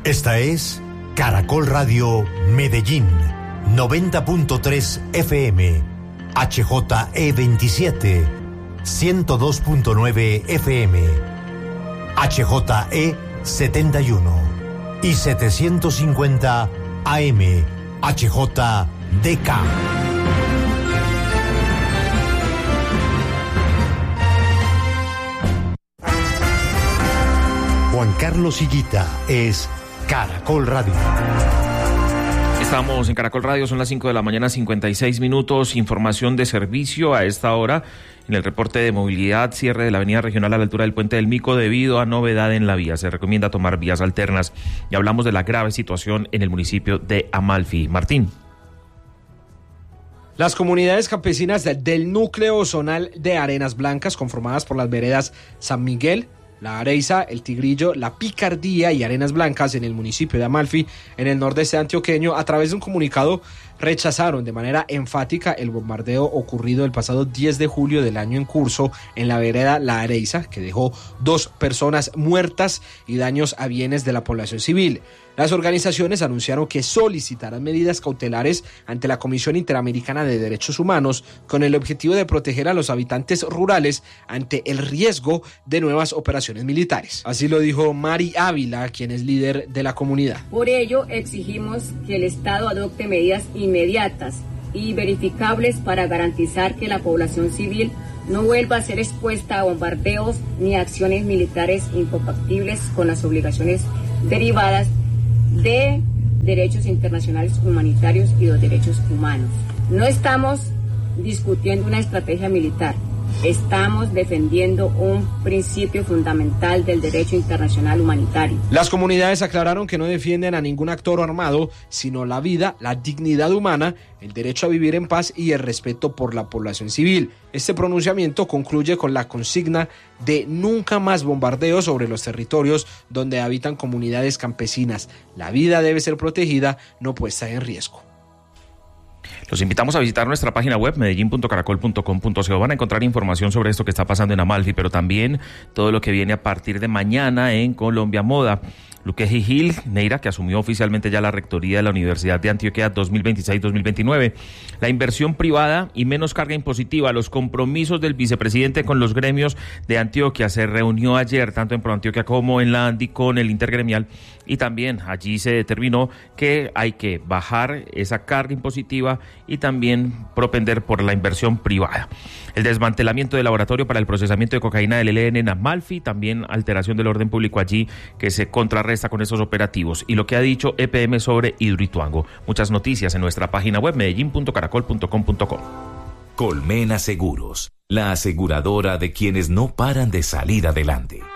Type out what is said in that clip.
Esta es Caracol Radio Medellín, 90.3 FM, HJE 27, 102.9 FM, HJE 71 y 750 AM, HJDK. Juan Carlos Higuita es Caracol Radio. Estamos en Caracol Radio, son las 5 de la mañana, 56 minutos. Información de servicio a esta hora. En el reporte de movilidad, cierre de la avenida regional a la altura del Puente del Mico debido a novedad en la vía. Se recomienda tomar vías alternas. Y hablamos de la grave situación en el municipio de Amalfi. Martín. Las comunidades campesinas del núcleo zonal de Arenas Blancas, conformadas por las veredas San Miguel, La Areiza, El Tigrillo, La Picardía y Arenas Blancas en el municipio de Amalfi, en el nordeste antioqueño, a través de un comunicado rechazaron de manera enfática el bombardeo ocurrido el pasado 10 de julio del año en curso en la vereda La Areiza, que dejó 2 personas muertas y daños a bienes de la población civil. Las organizaciones anunciaron que solicitarán medidas cautelares ante la Comisión Interamericana de Derechos Humanos con el objetivo de proteger a los habitantes rurales ante el riesgo de nuevas operaciones militares. Así lo dijo Mari Ávila, quien es líder de la comunidad. Por ello, exigimos que el Estado adopte medidas inmediatas y verificables para garantizar que la población civil no vuelva a ser expuesta a bombardeos ni a acciones militares incompatibles con las obligaciones derivadas de derechos internacionales humanitarios y los derechos humanos. No estamos discutiendo una estrategia militar, estamos defendiendo un principio fundamental del derecho internacional humanitario. Las comunidades aclararon que no defienden a ningún actor armado, sino la vida, la dignidad humana, el derecho a vivir en paz y el respeto por la población civil. Este pronunciamiento concluye con la consigna de nunca más bombardeos sobre los territorios donde habitan comunidades campesinas. La vida debe ser protegida, no puesta en riesgo. Los invitamos a visitar nuestra página web medellin.caracol.com.co. Van a encontrar información sobre esto que está pasando en Amalfi, pero también todo lo que viene a partir de mañana en Colombia Moda. Luque Gil Neira, que asumió oficialmente ya la rectoría de la Universidad de Antioquia 2026-2029. La inversión privada y menos carga impositiva, los compromisos del vicepresidente con los gremios de Antioquia. Se reunió ayer tanto en ProAntioquia como en la ANDI con el intergremial y también allí se determinó que hay que bajar esa carga impositiva y también propender por la inversión privada. El desmantelamiento del laboratorio para el procesamiento de cocaína del ELN en Amalfi, también alteración del orden público allí que se contrarresta con estos operativos. Y lo que ha dicho EPM sobre Hidroituango. Muchas noticias en nuestra página web medellin.caracol.com.co. Colmena Seguros, la aseguradora de quienes no paran de salir adelante.